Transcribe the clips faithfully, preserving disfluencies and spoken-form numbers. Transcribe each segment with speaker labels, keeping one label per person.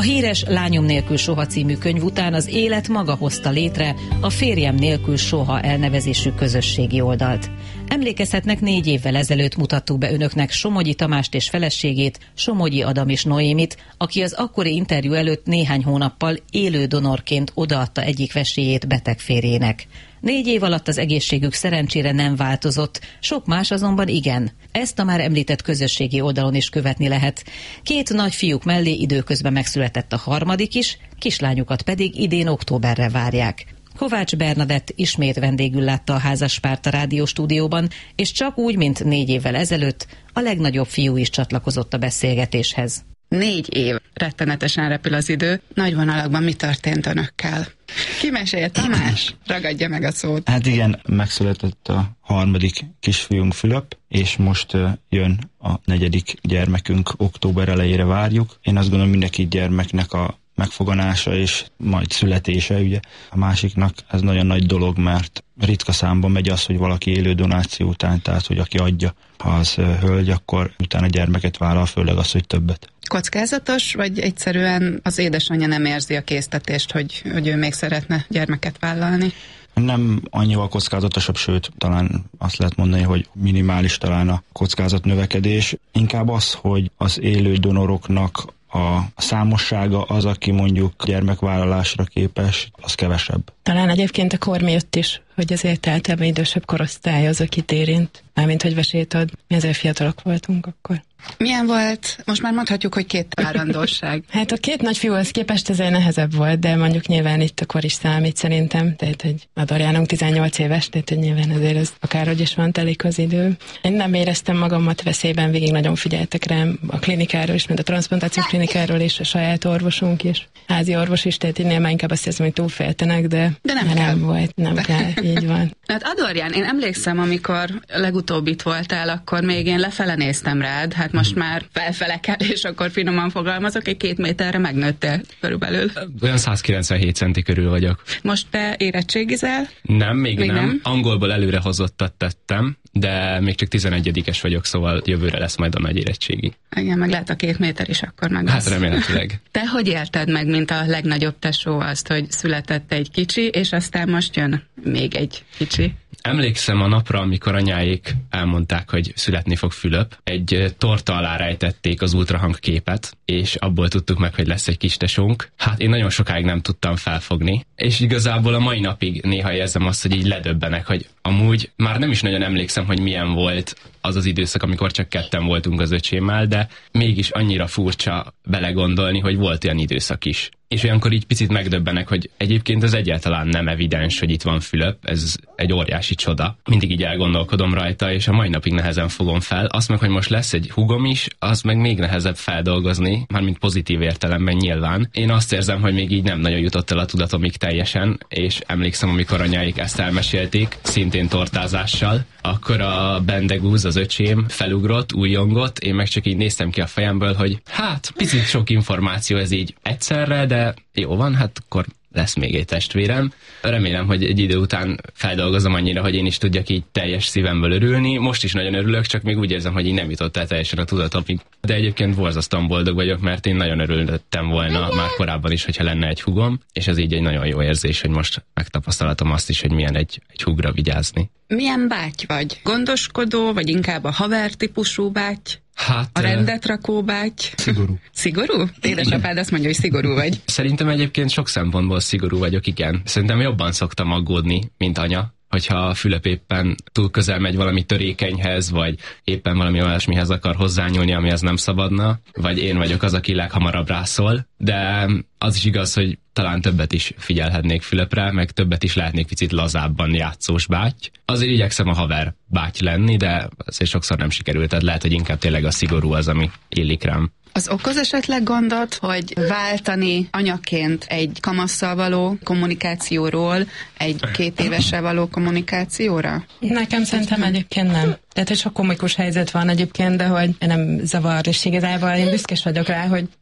Speaker 1: A híres Lányom nélkül soha című könyv után az élet maga hozta létre a Férjem nélkül soha elnevezésű közösségi oldalt. Emlékezhetnek, négy évvel ezelőtt mutattuk be önöknek Somogyi Tamást és feleségét, Somogyi Adam és Noémit, aki az akkori interjú előtt néhány hónappal élő donorként odaadta egyik vesélyét beteg férjének. Négy év alatt az egészségük szerencsére nem változott, sok más azonban igen. Ezt a már említett közösségi oldalon is követni lehet. Két nagy fiúk mellé időközben megszületett a harmadik is, kislányukat pedig idén októberre várják. Kovács Bernadett ismét vendégül látta a házaspárt a rádióstúdióban, és csak úgy, mint négy évvel ezelőtt, a legnagyobb fiú is csatlakozott a beszélgetéshez.
Speaker 2: Négy év. Rettenetesen repül az idő. Nagy vonalakban mi történt önökkel? Ki mesél? Tamás? Ragadja meg a szót.
Speaker 3: Hát igen, megszületett a harmadik kisfiunk Fülöp, és most uh, jön a negyedik gyermekünk, október elejére várjuk. Én azt gondolom, mindenki gyermeknek a megfoganása és majd születése, ugye. A másiknak ez nagyon nagy dolog, mert ritka számban megy az, hogy valaki élő donáció után, tehát hogy aki adja, ha az uh, hölgy, akkor utána gyermeket vállal, főleg az, hogy többet.
Speaker 2: Kockázatos, vagy egyszerűen az édesanyja nem érzi a késztetést, hogy, hogy ő még szeretne gyermeket vállalni?
Speaker 3: Nem annyival kockázatosabb, sőt, talán azt lehet mondani, hogy minimális talán a kockázat növekedés. Inkább az, hogy az élő donoroknak a számossága az, aki mondjuk gyermekvállalásra képes, az kevesebb.
Speaker 4: Talán egyébként a kor miatt is, hogy azért általában idősebb korosztály az, akit érint, mármint hogy vesélyt ad. Mi azért fiatalok voltunk akkor.
Speaker 2: Milyen volt? Most már mondhatjuk, hogy két várandóság.
Speaker 4: Hát a két nagyfiúhoz képest ezért nehezebb volt, de mondjuk nyilván itt a kor is számít szerintem, tehát hogy a Dorjánunk tizennyolc éves, tehát hogy nyilván azért ez akárhogy is van, telik az idő. Én nem éreztem magamat veszélyben, végig nagyon figyeltek rám a klinikáról is, mint a transzplantációs klinikáról és a saját orvosunk is, házi orvos is, tehát én már inkább azt hiszem, hogy túlféltenek, de,
Speaker 2: de nem,
Speaker 4: nem volt, nem de. kell, így van.
Speaker 2: Hát Adorján, én emlékszem, amikor legutóbb itt voltál, akkor még én lefele néztem rád, hát most már felfele kell, és akkor finoman fogalmazok, egy két méterre megnőttél körülbelül.
Speaker 5: Olyan száz kilencvenhét centi körül vagyok.
Speaker 2: Most te érettségizel?
Speaker 5: Nem, még, még nem. nem. Angolból előrehozottat tettem, de még csak tizenegyedikes vagyok, szóval jövőre lesz majd a nagy érettségi.
Speaker 2: Igen, meg lehet a két méter is akkor meg.
Speaker 5: Hát remélhetőleg.
Speaker 2: Te hogy élted meg, mint a legnagyobb tesó azt, hogy született egy kicsi, és aztán most jön még egy kicsi?
Speaker 5: Emlékszem a napra, amikor anyáik elmondták, hogy születni fog Fülöp. Egy torta alá rejtették az ultrahang képet, és abból tudtuk meg, hogy lesz egy kis tesónk. Hát én nagyon sokáig nem tudtam felfogni, és igazából a mai napig néha érzem azt, hogy így ledöbbenek, hogy amúgy már nem is nagyon emlékszem, hogy milyen volt az az időszak, amikor csak ketten voltunk az öcsémmel, de mégis annyira furcsa belegondolni, hogy volt olyan időszak is. És olyankor így picit megdöbbenek, hogy egyébként ez egyáltalán nem evidens, hogy itt van Fülöp, ez egy óriási csoda. Mindig így elgondolkodom rajta, és a mai napig nehezen fogom fel. Azt meg, hogy most lesz egy húgom is, az meg még nehezebb feldolgozni, mármint pozitív értelemben nyilván. Én azt érzem, hogy még így nem nagyon jutott el a tudatomig teljesen, és emlékszem, amikor anyáik ezt elmesélték, szintén tortázással, akkor a Bendegúz, az öcsém felugrott, újjongott, én meg csak így néztem ki a fejemből, hogy hát picit sok információ ez így egyszerre, de jó van, hát akkor lesz még egy testvérem. Remélem, hogy egy idő után feldolgozom annyira, hogy én is tudjak így teljes szívemből örülni. Most is nagyon örülök, csak még úgy érzem, hogy így nem jutott el teljesen a tudatomig. De egyébként borzasztóan boldog vagyok, mert én nagyon örültem volna már korábban is, hogyha lenne egy húgom, és ez így egy nagyon jó érzés, hogy most megtapasztalatom azt is, hogy milyen egy, egy húgra vigyázni.
Speaker 2: Milyen báty vagy? Gondoskodó, vagy inkább a haver típusú báty?
Speaker 5: Hát,
Speaker 2: a rendet rakó báty?
Speaker 3: Szigorú.
Speaker 2: Szigorú? Édesapád azt mondja, hogy szigorú vagy.
Speaker 5: Szerintem egyébként sok szempontból szigorú vagyok, igen. Szerintem jobban szoktam aggódni, mint anya, hogyha Fülöp éppen túl közel megy valami törékenyhez, vagy éppen valami olyasmihez akar hozzányúlni, amihez nem szabadna, vagy én vagyok az, aki leghamarabb rászól. De az is igaz, hogy talán többet is figyelhetnék Fülöpre, meg többet is lehetnék picit lazábban játszós báty. Azért igyekszem a haver báty lenni, de azért sokszor nem sikerült, tehát lehet, hogy inkább tényleg a szigorú az, ami illik rám.
Speaker 2: Az okoz esetleg gondot, hogy váltani anyaként egy kamasszal való kommunikációról egy két évessel való kommunikációra?
Speaker 4: Nekem szerintem egyébként nem. Tehát egy sok komikus helyzet van egyébként, de hogy nem zavar, és igazából én büszkés vagyok rá, hogy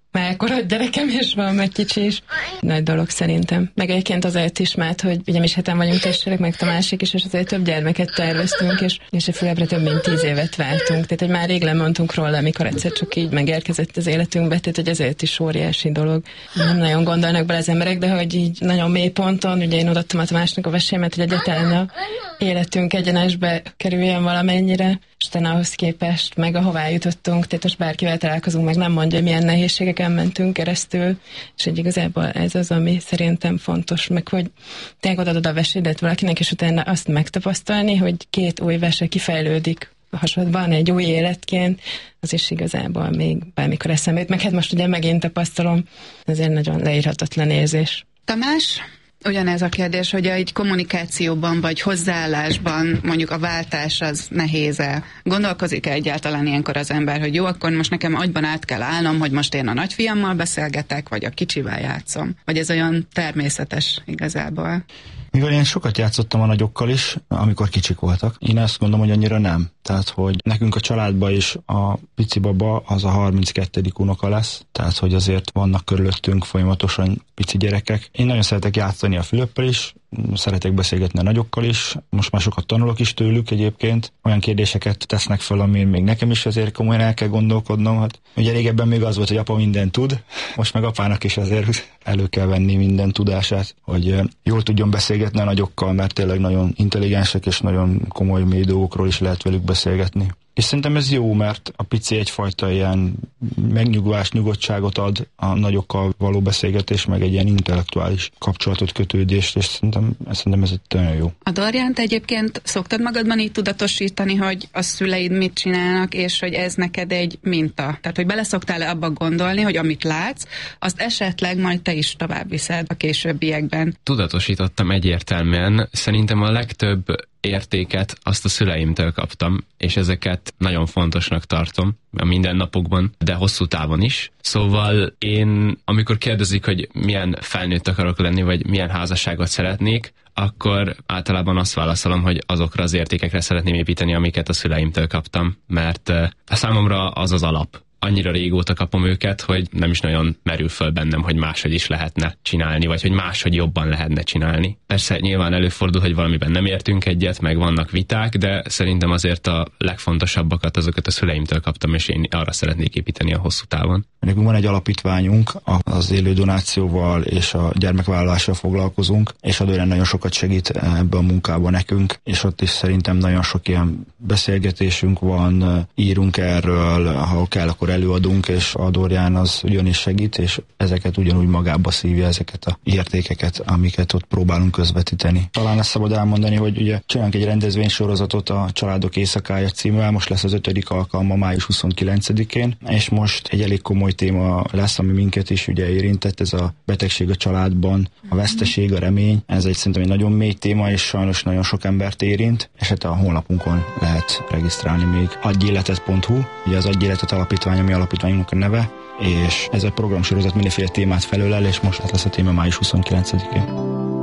Speaker 4: már ekkora gyerekem is van, meg kicsi is. Nagy dolog szerintem. Meg egyébként azért is, mert hogy ugye mi is heten vagyunk testvérek, meg Tamásik is, és azért több gyermeket terveztünk, és, és a Fülebre több mint tíz évet vártunk. Tehát, hogy már rég lemondtunk róla, amikor egyszer csak így megérkezett az életünkbe, tehát, hogy ezért is óriási dolog. Nem nagyon gondolnak bele az emberek, de hogy így nagyon mély ponton, ugye én odaadtam a Tamásnak a vesémet, hogy egyáltalán a életünk egyenesbe kerüljön valamennyire, és utána ahhoz képest meg ahová jutottunk, tehát most bárkivel találkozunk, meg nem mondja, milyen nehézségeken mentünk keresztül, és egy igazából ez az, ami szerintem fontos, meg hogy tényleg odaadod a vesédet valakinek, és utána azt megtapasztalni, hogy két új vese kifejlődik hasonlóan egy új életként, az is igazából még bármikor eszembe jut, meg hát most ugye megint tapasztalom, ezért nagyon leírhatatlan érzés.
Speaker 2: Tamás? Ugyanez a kérdés, hogy egy kommunikációban vagy hozzáállásban mondjuk a váltás az nehéz-e? Gondolkozik-e egyáltalán ilyenkor az ember, hogy jó, akkor most nekem agyban át kell állnom, hogy most én a nagyfiammal beszélgetek, vagy a kicsivel játszom? Vagy ez olyan természetes igazából?
Speaker 3: Mivel én sokat játszottam a nagyokkal is, amikor kicsik voltak, én azt gondolom, hogy annyira nem. Tehát, hogy nekünk a családban is a pici baba az a harminckettedik unoka lesz, tehát, hogy azért vannak körülöttünk folyamatosan pici gyerekek. Én nagyon szeretek játszani a Fülöppel is, szeretek beszélgetni a nagyokkal is, most már sokat tanulok is tőlük egyébként, olyan kérdéseket tesznek fel, amin még nekem is azért komolyan el kell gondolkodnom. Hát, ugye régebben még az volt, hogy apa mindent tud, most meg apának is azért elő kell venni minden tudását, hogy jól tudjon beszélgetni a nagyokkal, mert tényleg nagyon intelligensek és nagyon komoly mély dolgokról is lehet velük beszélgetni. És szerintem ez jó, mert a pici egyfajta ilyen megnyugvás, nyugodtságot ad a nagyokkal való beszélgetés, meg egy ilyen intellektuális kapcsolatot, kötődést, és szerintem, szerintem ez egy nagyon jó.
Speaker 2: A Doriánt egyébként szoktad magadban így tudatosítani, hogy a szüleid mit csinálnak, és hogy ez neked egy minta? Tehát, hogy beleszoktál-e abba gondolni, hogy amit látsz, azt esetleg majd te is tovább viszed a későbbiekben?
Speaker 5: Tudatosítottam egyértelműen. Szerintem a legtöbb értéket azt a szüleimtől kaptam, és ezeket nagyon fontosnak tartom a mindennapokban, de hosszú távon is. Szóval én, amikor kérdezik, hogy milyen felnőtt akarok lenni, vagy milyen házasságot szeretnék, akkor általában azt válaszolom, hogy azokra az értékekre szeretném építeni, amiket a szüleimtől kaptam, mert a számomra az az alap. Annyira régóta kapom őket, hogy nem is nagyon merül föl bennem, hogy máshogy is lehetne csinálni, vagy hogy máshogy jobban lehetne csinálni. Persze nyilván előfordul, hogy valamiben nem értünk egyet, meg vannak viták, de szerintem azért a legfontosabbakat azokat a szüleimtől kaptam, és én arra szeretnék építeni a hosszú távon.
Speaker 3: Nekünk van egy alapítványunk, az élő donációval és a gyermekvállalással foglalkozunk, és a Dorián nagyon sokat segít ebbe a munkában nekünk, és ott is szerintem nagyon sok ilyen beszélgetésünk van, írunk erről, ha kell, akkor előadunk, és a Dorián az ugyanis segít, és ezeket ugyanúgy magába szívja, ezeket a értékeket, amiket ott próbálunk közvetíteni. Talán ezt szabad elmondani, hogy ugye csinálunk egy rendezvénysorozatot a Családok Éjszakája címmel, most lesz az ötödik alkalma május huszonkilencedikén, és most egy elég komoly téma lesz, ami minket is ugye érintett, ez a betegség a családban, a veszteség, a remény. Ez egy szerintem egy nagyon mély téma, és sajnos nagyon sok embert érint, és hát a honlapunkon lehet regisztrálni még adjéletet pont hu, ugye az Adjéletet alapítvány, ami alapítványunknak a neve, és ez a programsorozat mindenféle témát felölel, és most lesz a téma május huszonkilencedikén.